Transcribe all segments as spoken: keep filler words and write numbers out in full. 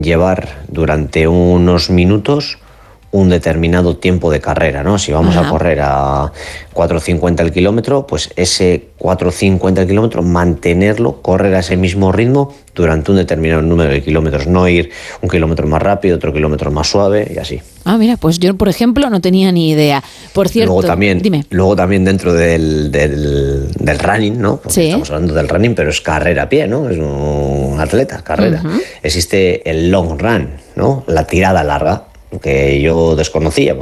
llevar durante unos minutos un determinado tiempo de carrera, ¿no? Si vamos Ajá. a correr a cuatro cincuenta el kilómetro, pues ese cuatro cincuenta el kilómetro, mantenerlo, correr a ese mismo ritmo durante un determinado número de kilómetros, no ir un kilómetro más rápido, otro kilómetro más suave y así. Ah, mira, pues yo, por ejemplo, no tenía ni idea. Por cierto, luego también, dime. Luego también dentro del, del, del running, ¿no? Porque sí. Estamos hablando del running, pero es carrera a pie, ¿no? Es un atleta, carrera. Uh-huh. Existe el long run, ¿no? La tirada larga, que yo desconocía.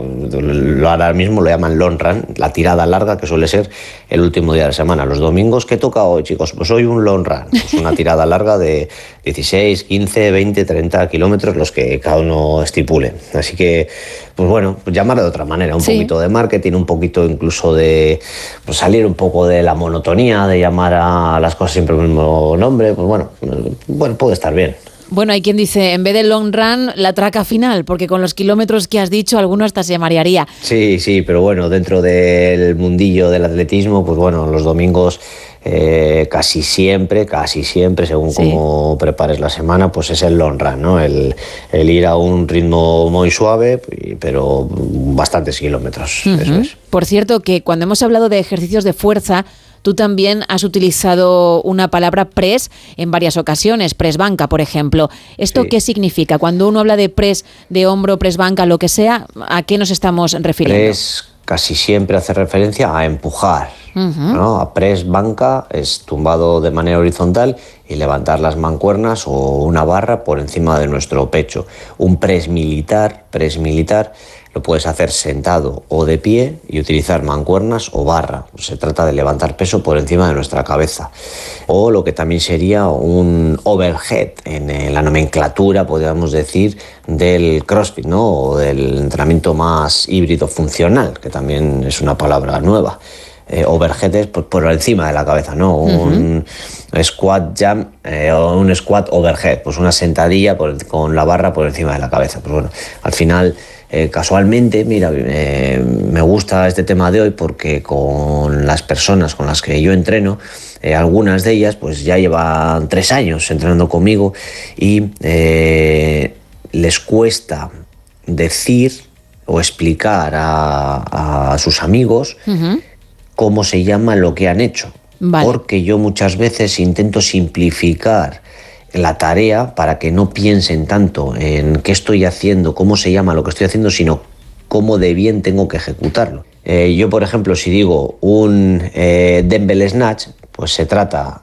Ahora mismo lo llaman long run, la tirada larga, que suele ser el último día de la semana. Los domingos, ¿qué toca hoy, chicos? Pues hoy un long run, pues una tirada larga de dieciséis, quince, veinte, treinta kilómetros, los que cada uno estipule. Así que, pues bueno, pues llamar de otra manera, un sí. poquito de marketing, un poquito incluso de pues salir un poco de la monotonía, de llamar a las cosas siempre el mismo nombre. Pues bueno, bueno, puede estar bien. Bueno, hay quien dice, en vez de long run, la traca final, porque con los kilómetros que has dicho, alguno hasta se marearía. Sí, sí, pero bueno, dentro del mundillo del atletismo, pues bueno, los domingos eh, casi siempre, casi siempre, según sí. cómo prepares la semana, pues es el long run, ¿no? El, el ir a un ritmo muy suave, pero bastantes kilómetros, uh-huh. eso es. Por cierto, que cuando hemos hablado de ejercicios de fuerza, tú también has utilizado una palabra press en varias ocasiones, press banca, por ejemplo. ¿Esto sí. qué significa? Cuando uno habla de press de hombro, press banca, lo que sea, ¿a qué nos estamos refiriendo? Press casi siempre hace referencia a empujar, uh-huh. ¿no? A press banca es tumbado de manera horizontal y levantar las mancuernas o una barra por encima de nuestro pecho. Un press militar, press militar, lo puedes hacer sentado o de pie y utilizar mancuernas o barra. Se trata de levantar peso por encima de nuestra cabeza. O lo que también sería un overhead en la nomenclatura, podríamos decir, del CrossFit, ¿no? O del entrenamiento más híbrido funcional, que también es una palabra nueva. Eh, overhead es por, por encima de la cabeza, ¿no? Un uh-huh. squat jump eh, o un squat overhead, pues una sentadilla por, con la barra por encima de la cabeza. Pues bueno, al final... Eh, casualmente, mira, eh, me gusta este tema de hoy porque con las personas con las que yo entreno, eh, algunas de ellas pues ya llevan tres años entrenando conmigo y eh, les cuesta decir o explicar a, a sus amigos uh-huh. cómo se llama lo que han hecho. Vale. Porque yo muchas veces intento simplificar la tarea para que no piensen tanto en qué estoy haciendo, cómo se llama lo que estoy haciendo, sino cómo de bien tengo que ejecutarlo. Eh, yo, por ejemplo, si digo un eh, dumbbell snatch, pues se trata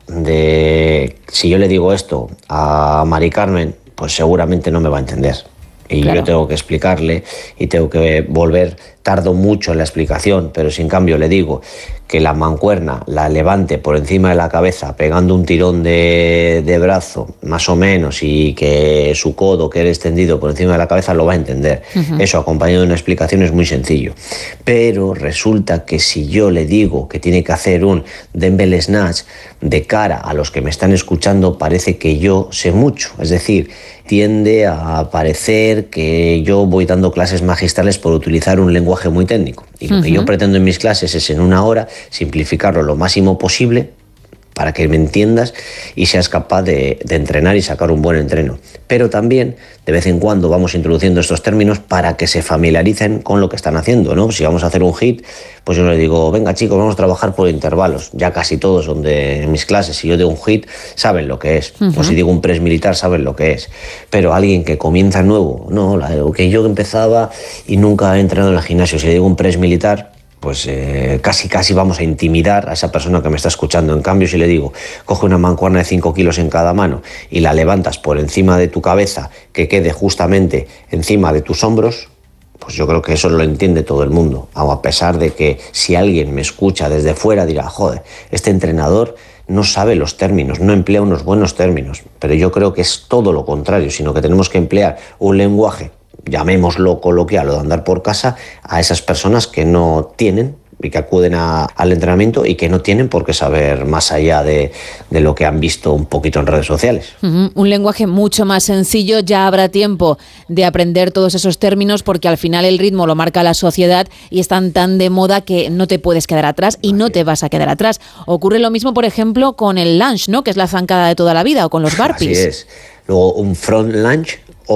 de, si yo le digo esto a Mari Carmen, pues seguramente no me va a entender. Y claro. yo tengo que explicarle y tengo que volver, tardo mucho en la explicación, pero si en cambio le digo que la mancuerna la levante por encima de la cabeza pegando un tirón de, de brazo más o menos y que su codo quede extendido por encima de la cabeza, lo va a entender. Uh-huh. Eso acompañado de una explicación es muy sencillo. Pero resulta que si yo le digo que tiene que hacer un dumbbell snatch, de cara a los que me están escuchando parece que yo sé mucho, es decir, tiende a parecer que yo voy dando clases magistrales por utilizar un lenguaje muy técnico. Y lo uh-huh. que yo pretendo en mis clases es en una hora simplificarlo lo máximo posible para que me entiendas y seas capaz de, de entrenar y sacar un buen entreno. Pero también, de vez en cuando, vamos introduciendo estos términos para que se familiaricen con lo que están haciendo, ¿no? Si vamos a hacer un hit, pues yo les digo, venga chicos, vamos a trabajar por intervalos. Ya casi todos donde en mis clases, si yo digo un hit, saben lo que es. Uh-huh. O si digo un press militar, saben lo que es. Pero alguien que comienza nuevo, no, lo que yo empezaba y nunca he entrenado en el gimnasio, si le digo un press militar, pues eh, casi casi vamos a intimidar a esa persona que me está escuchando. En cambio, si le digo, coge una mancuerna de cinco kilos en cada mano y la levantas por encima de tu cabeza, que quede justamente encima de tus hombros, pues yo creo que eso lo entiende todo el mundo. A pesar de que si alguien me escucha desde fuera dirá, joder, este entrenador no sabe los términos, no emplea unos buenos términos. Pero yo creo que es todo lo contrario, sino que tenemos que emplear un lenguaje, llamémoslo coloquial o de andar por casa, a esas personas que no tienen y que acuden a, al entrenamiento y que no tienen por qué saber más allá de, de lo que han visto un poquito en redes sociales. Uh-huh. Un lenguaje mucho más sencillo, ya habrá tiempo de aprender todos esos términos porque al final el ritmo lo marca la sociedad y están tan de moda que no te puedes quedar atrás y Así no te vas a quedar atrás. Ocurre lo mismo, por ejemplo, con el lunge, ¿no? Que es la zancada de toda la vida, o con los burpees. Así es. Luego un front lunge,